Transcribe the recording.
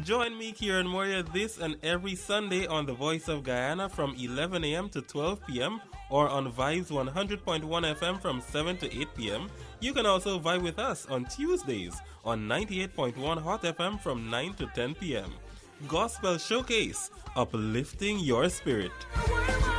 Join me, Kieran Moria, this and every Sunday on The Voice of Guyana from 11 a.m. to 12 p.m. or on Vibes 100.1 FM from 7 to 8 p.m. You can also vibe with us on Tuesdays on 98.1 Hot FM from 9 to 10 p.m. Gospel Showcase, uplifting your spirit.